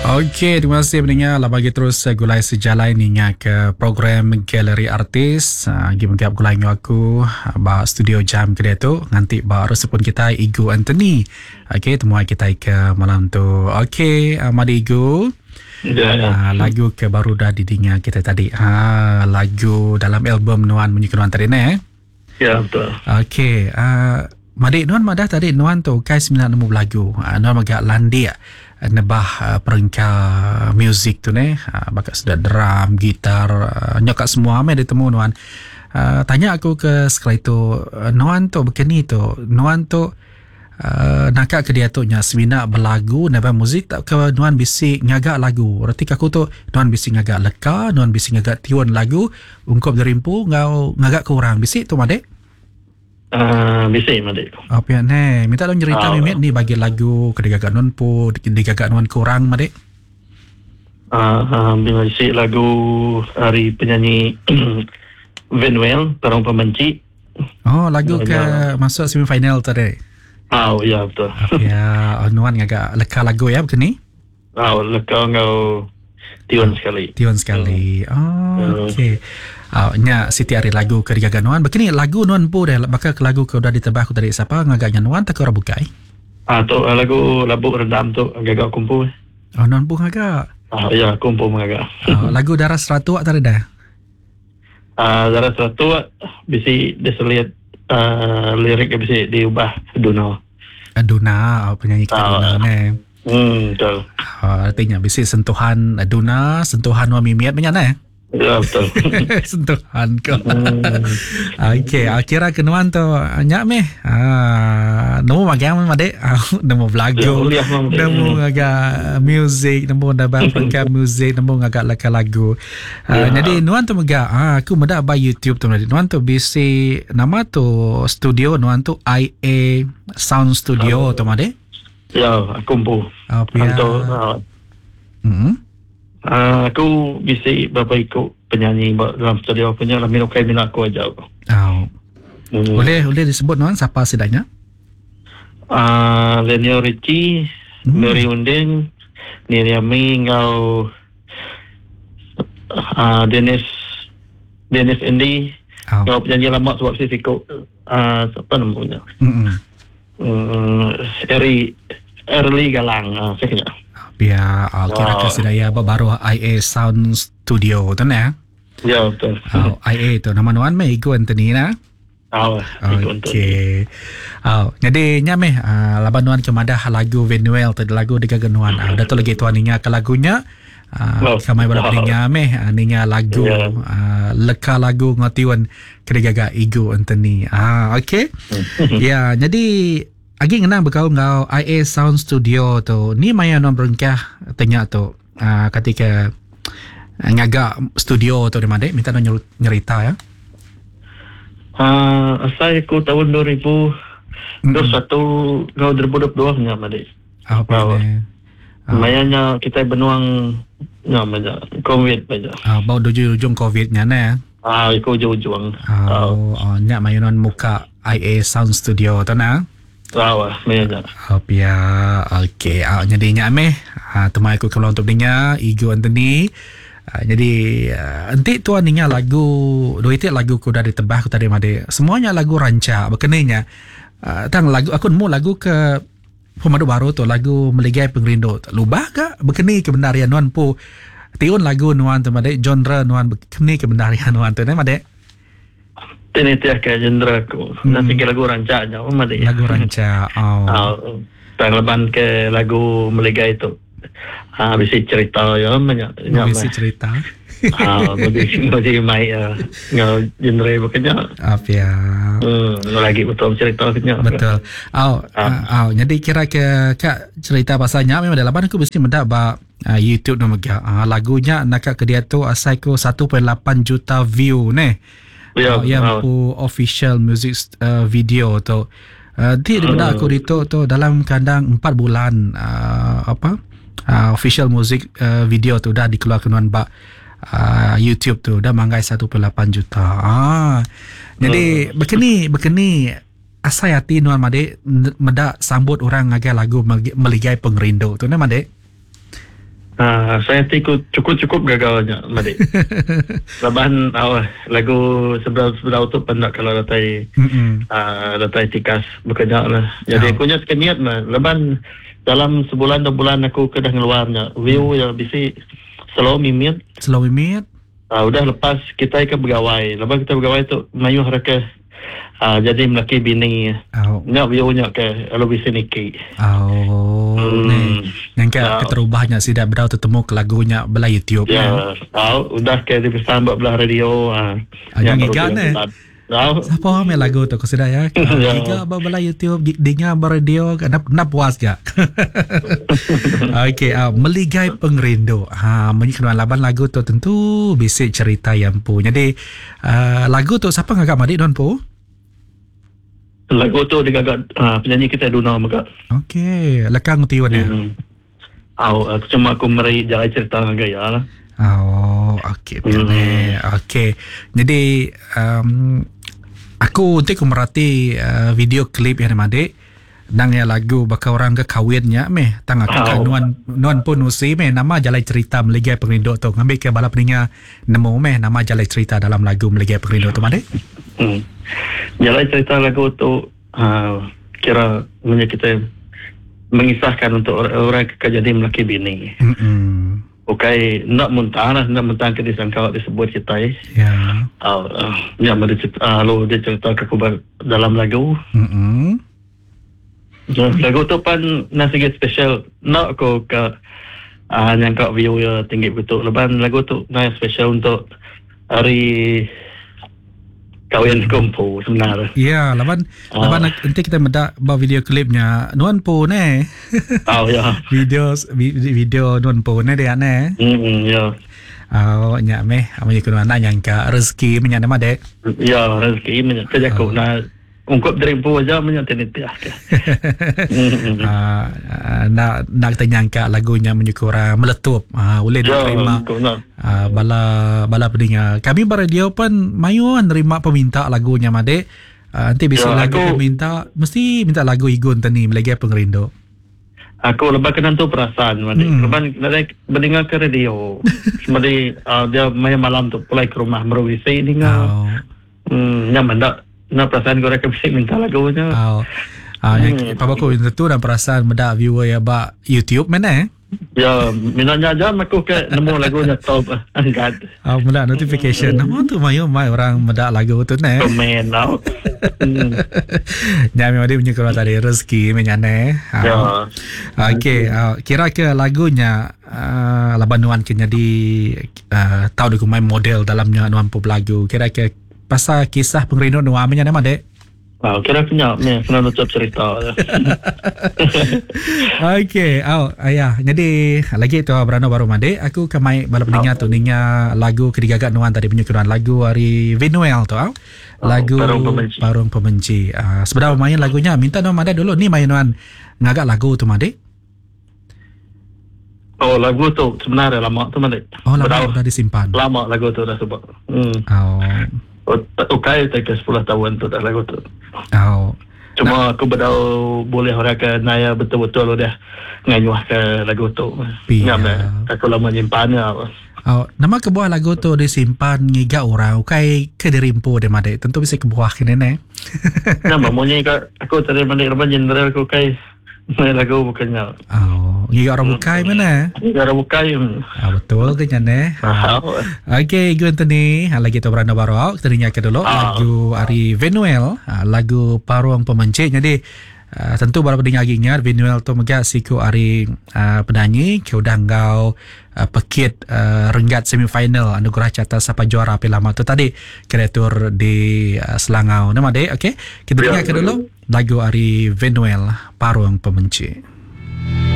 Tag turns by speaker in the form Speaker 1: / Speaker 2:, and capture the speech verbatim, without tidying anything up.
Speaker 1: Okey, terima kasih pendengar. Lah bagi terus uh, gulai sejalan ninya ke program Galeri Artis. Uh, Gi mentiap gulai nyo aku uh, ba studio jam kedai tu. Nanti baru sepun kita Igu Anthony. Okey, temu kita ke malam tu. Okey, uh, Madi Igu.
Speaker 2: Ya, ya.
Speaker 1: Uh, lagu ke baru dah didengar kita tadi. Uh, lagu dalam album Nuan Menyi Nuan tadi ni eh.
Speaker 2: Ya, betul.
Speaker 1: Okey, uh, Madi Nuan madah tadi Nuan tu kai sembilan nemu lagu. Uh, Nuan agak landia nebah uh, perengka muzik tu ni, uh, bakat sudah drum, gitar, uh, nyokat semua amai ditemu Nuan. Uh, tanya aku ke sekali tu, uh, Nuan tu begini tu, Nuan tu uh, nakak ke dia tu nya semina berlagu nebah muzik tak ke Nuan bisik ngagak lagu. Berarti aku tu Nuan bisik ngagak leka, Nuan bisik ngagak tiun lagu, ungkap derimpu ngau ngagak kurang bisik tu Madek.
Speaker 2: Uh, bisa Madik.
Speaker 1: Apa yang ni? Minta dong cerita
Speaker 2: Oh.
Speaker 1: Mimet ni bagi lagu kedigagak Nuan pu, kedigagak Nuan kurang Madek.
Speaker 2: Uh, uh, bila isi lagu hari penyanyi Venuel, Terang Pemenci.
Speaker 1: Oh, lagu ke
Speaker 2: Ya.
Speaker 1: masuk semifinal tadi.
Speaker 2: Oh, ya, betul.
Speaker 1: Ya, oh, Nuan agak leka lagu ya begini.
Speaker 2: Oh, lekau ngau tiun sekali.
Speaker 1: Tiun sekali. Oh,
Speaker 2: Hmm.
Speaker 1: okey. Oh, nya Siti Ari lagu kedigagak Nuan. Begini lagu Nuan pu dah bakal ke lagu ke udah ditebak aku tadi siapa ngagaknya Nuan tak ke orang bukai.
Speaker 2: Ah, tu uh, lagu Labuk Rendam tu agak kumpul.
Speaker 1: Oh, Nuan pu ngagak.
Speaker 2: Ah, ya, kumpul mengagak.
Speaker 1: Oh, lagu Darah Seratu tadi dah.
Speaker 2: Ah, Darah Seratu bisa diselihat uh, lirik bisa diubah dunia.
Speaker 1: Duna, oh, penyanyi kita
Speaker 2: Ah.
Speaker 1: Duna ni.
Speaker 2: Hmm, betul.
Speaker 1: Oh, artinya bisi sentuhan Duna, sentuhan Nuan Mimiat banyak eh.
Speaker 2: Ya, betul.
Speaker 1: Sentuhan kau.
Speaker 2: Hmm.
Speaker 1: Okey, akhirnya kenuan tu nyak meh. Ah, nemu magang made, nemu lagu,
Speaker 2: Ya, ya,
Speaker 1: nemu agak music, nemu dapat perangkat music, nemu agak laka lagu. Ah,
Speaker 2: Ya.
Speaker 1: jadi nuan tu mega, ah, aku meda by YouTube tu tadi. Nuan tu bisi nama tu studio nuan tu I A Sound Studio tu made.
Speaker 2: Ya, kumpul.
Speaker 1: Apa ya?
Speaker 2: Untuk uh,
Speaker 1: Hmm.
Speaker 2: uh, aku bisa berapa ikut penyanyi dalam studio punya lah minum kain minat aku aja.
Speaker 1: Oh.
Speaker 2: Hmm.
Speaker 1: Boleh boleh disebut nuan siapa sedanya?
Speaker 2: Uh, Lenio Ricci,
Speaker 1: Hmm.
Speaker 2: Mary Unding, Niriami, ngau uh, Dennis Dennis Andy,
Speaker 1: Oh.
Speaker 2: ngau penyanyi lama sebab saya ikut uh, apa namanya?
Speaker 1: Hmm.
Speaker 2: Uh, Eri Early Galang, uh, saya kena.
Speaker 1: Ya, oh, kira
Speaker 2: Oh.
Speaker 1: kasih daya baru I A Sound Studio tu na.
Speaker 2: Ya, betul.
Speaker 1: Oh, I A tu nama nuan me Igu Anthony na.
Speaker 2: Oh, ikut untuk.
Speaker 1: Okey. Oh, jadi nya meh uh, laban nuan kemadah lagu Venuel tu lagu dekat nuan. Ah, dah tu lagi tuan ninya ke lagunya. Uh,
Speaker 2: Oh.
Speaker 1: kamai berapa ninya meh uh, ninya lagu
Speaker 2: Ya.
Speaker 1: uh, leka lagu ngatiwan kedegaga Igu Anthony. Ah, okey. Ya, jadi agi ngenang berkau ngau I A Sound Studio tu. Ni maya non berengkah tanya tu. Uh, ketika uh, ngagak studio tu di mana minta non nyerut- nyerita ya.
Speaker 2: Ah, asal aku tahun dua ribu
Speaker 1: Mm-mm.
Speaker 2: dua puluh satu ngau dua ribu dua puluh dua nya Madik.
Speaker 1: Ah, apa
Speaker 2: Oh.
Speaker 1: ni? Ah.
Speaker 2: Mayanya kita benuang nya maja COVID maja.
Speaker 1: Ah, bau ujung-ujung COVID-nya na.
Speaker 2: Ah, ikut ujung-ujung.
Speaker 1: Oh, oh, nyak mayu non muka I A Sound Studio tu na.
Speaker 2: Tahu mayanya.
Speaker 1: Oh, ya. Okey. Ah, jadi nyak meh. Ah, temai aku kalau untuk dinya Igu Anthony. Ah, jadi uh, nanti tuan ninya lagu dua itu lagu ku dah ditebah ku tadi made. Semuanya lagu ranca berkenanya. Uh, tang lagu aku nemu lagu ke pemadu baru tu lagu Meligai Pengrindu. Lubah ke berkeni kebenarian nuan pu. Tiun lagu nuan tu made genre nuan berkeni kebenarian nuan tu ne made.
Speaker 2: Ini tiap ke genre aku.
Speaker 1: Hmm.
Speaker 2: Nanti ke lagu rancanya oh Madik.
Speaker 1: Lagu ranca. Oh.
Speaker 2: Ah, pengalaman ke lagu Meliga itu. Ah, bisa cerita ya banyak.
Speaker 1: Mesti cerita.
Speaker 2: Ah, bagi bagi mai uh, ngau genre bekerja.
Speaker 1: Apa ya?
Speaker 2: Hmm, lagi betul cerita kenya.
Speaker 1: Betul. Au,
Speaker 2: Ah.
Speaker 1: au. Jadi kira ke kak cerita pasalnya memang dalam aku mesti mendak ba uh, YouTube nama ga. Uh, lagunya nak ke dia tu asal ko satu perpuluhan lapan juta view ne.
Speaker 2: Ya,
Speaker 1: Uh, yang
Speaker 2: ah.
Speaker 1: pu official music uh, video tu. Uh, di daripada aku itu tu dalam kandang empat bulan uh, apa uh, official music uh, video tu dah dikeluarkan nuan ba uh, YouTube tu dah manggai satu perpuluhan lapan juta. Ah. Jadi begini begini asai hati nuan Made meda sambut orang ngagai lagu Meligai Pengrindu tu ne Made.
Speaker 2: Ah, saya tikut cukup-cukup gagalnya, Madik. Laban oh, lagu sebelah-sebelah tu pendak kalau datai
Speaker 1: Mm-mm.
Speaker 2: ah, datai tikas bekerja lah. Jadi
Speaker 1: Oh.
Speaker 2: aku nya sekeniat lah. Laban dalam sebulan dua bulan aku kedah ngeluarnya. View ya bisi selalu mimit.
Speaker 1: Slow imit.
Speaker 2: Ah, udah lepas kita ke begawai. Lepas kita begawai tu mayu haraka ah, jadi melaki bini.
Speaker 1: Oh.
Speaker 2: Nya view nya ke kalau bisa niki.
Speaker 1: Oh.
Speaker 2: Hmm.
Speaker 1: Ni. Yang ke
Speaker 2: Ya.
Speaker 1: keterubahnya si dah berau tertemu ke lagunya belah YouTube.
Speaker 2: Ya,
Speaker 1: kan?
Speaker 2: tahu udah ke di pesambak belah radio. Ah,
Speaker 1: Ah, yang igan eh.
Speaker 2: Tahu.
Speaker 1: Siapa ambil lagu tu kau sudah ya?
Speaker 2: Ya.
Speaker 1: Giga belah YouTube, dinga radio, nak nak puas gak? Okey, uh, meligai pengrindu. Ha, menyikan laban lagu tu tentu bisa cerita yang pu. Jadi uh, lagu tu siapa ngagak madik don pu?
Speaker 2: Lagu tu digagak ah, penyanyi kita Duna maka.
Speaker 1: Okey, lekang tiwan ya.
Speaker 2: Hmm. Au, aku cuma aku meri jalan cerita gaya lah.
Speaker 1: Oh, okey, pilih. Okey. Jadi um, aku nanti aku merhati uh, video klip yang madik nang ya lagu bakal orang ke kawinnya meh tang aku
Speaker 2: Oh.
Speaker 1: nuan nuan pun usi meh nama jalai cerita meligai pengrindu tu ngambil ke balap ninya nemu meh nama jalai cerita dalam lagu meligai pengrindu tu madik.
Speaker 2: Hmm. Jalan cerita lagu tu ah, kira punya kita mengisahkan untuk orang-orang kejadian melaki bini.
Speaker 1: Hmm.
Speaker 2: Okey, nak muntah lah, nak muntah ke disangka disebut kita eh.
Speaker 1: Ya.
Speaker 2: Uh, uh, ya, dia cerita, uh, lo dia cerita ke aku ber- dalam lagu.
Speaker 1: Hmm.
Speaker 2: Uh, lagu tu pun nasi special. Nak aku ke uh, yang kat view ya tinggi betul. Lepas lagu tu nasi special untuk hari kahwin kumpu sebenarnya.
Speaker 1: Ya, laban
Speaker 2: Oh.
Speaker 1: laban nanti kita mendak bawa video klipnya nuan pun eh.
Speaker 2: Tahu ya.
Speaker 1: video vi- video nuan pun eh dia ne.
Speaker 2: Hmm, ya.
Speaker 1: Oh, nyak meh, amanya kuno anak yang ka rezeki menya nama dek.
Speaker 2: Ya, rezeki ini kerja aku nak ungkap dari pun aja menyat tinitiah ke. Hmm.
Speaker 1: Ah, ah, nak nak ternyangka lagunya menyukura meletup. Ah, boleh
Speaker 2: Ya,
Speaker 1: diterima.
Speaker 2: aku nak.
Speaker 1: Ah, bala bala pendengar. Kami baradio pun mayu nerima peminta lagunya made. Ah, nanti bisa
Speaker 2: Ya,
Speaker 1: lagu
Speaker 2: aku-
Speaker 1: peminta mesti minta lagu Igun tani melagi pengrindu.
Speaker 2: Aku lepas kenal tu perasaan, Madi.
Speaker 1: Hmm.
Speaker 2: Lepas nanti mendengar ke radio. Madi uh, dia main malam tu pulai ke rumah merawisi dengar.
Speaker 1: Oh.
Speaker 2: Hmm, nyaman tak? Nak perasaan kau rasa bisa minta lagunya.
Speaker 1: Oh. Ah, yang
Speaker 2: Hmm.
Speaker 1: apa aku tentu dan perasaan medak viewer ya ba YouTube mana eh?
Speaker 2: Ya, minatnya aja aku ke nemu lagunya top angkat.
Speaker 1: Ah, medak notification. Nama tu mayu mai orang medak lagu tu ne.
Speaker 2: Komen tau. Hmm.
Speaker 1: Ya memang dia punya kurang tadi rezeki menyane.
Speaker 2: Ya.
Speaker 1: Okey, uh, kira ke lagunya uh, laban nuan kena di uh, tahu dia main model dalamnya nuan pop lagu. Kira ke pasal kisah pengrindu nuan menyane nama dek.
Speaker 2: Ah, kira kenyap ni, kena nutup cerita.
Speaker 1: Okey, oh, ayah. Jadi lagi tu berano baru made. Aku kemai balap dengar tu ninga lagu kedigagak nuan tadi punya keduan lagu hari Venuel tu. Oh. Lagu
Speaker 2: Parung Pembenci.
Speaker 1: Parung Pembenci. Uh, sebenarnya main lagunya minta nuan made dulu ni main nuan ngagak lagu tu made.
Speaker 2: Oh, lagu tu sebenarnya lama tu Madi.
Speaker 1: Oh, lama
Speaker 2: Berapa-
Speaker 1: dah disimpan.
Speaker 2: Lama lagu tu dah sebab. Hmm.
Speaker 1: Oh.
Speaker 2: Oh, okay, tak ke sepuluh tahun tu dah lagu tu.
Speaker 1: Oh.
Speaker 2: Cuma aku berdau boleh orang ke naya betul-betul udah nganyuah ke lagu tu.
Speaker 1: Iya.
Speaker 2: Ngam aku lama nyimpannya.
Speaker 1: Oh, nama kebuah lagu tu disimpan ngiga orang ukai ke dirimpu de made. Tentu bisa kebuah kene ne.
Speaker 2: Nama maunya ke aku tadi mandi rumah jenderal aku kai main lagu bukannya.
Speaker 1: Oh, ngiga orang ukai mana?
Speaker 2: Negara bukai.
Speaker 1: Ah, betul ke ne.
Speaker 2: Ah.
Speaker 1: Okey, gue tadi lagi tu beranda baru kita ke dulu
Speaker 2: Ah.
Speaker 1: lagu hari Venuel, ah, lagu Parung Pembenci. Jadi uh, tentu baru pendengar lagi ingat Venuel tu mega siku hari uh, penyanyi ke udah ngau uh, pekit uh, renggat semifinal anugerah catat siapa juara pelama tu tadi kreatur di uh, Selangau. Nama dek, okey. Kita dengar
Speaker 2: Ya,
Speaker 1: ke dulu lagu hari Venuel Parung Pembenci.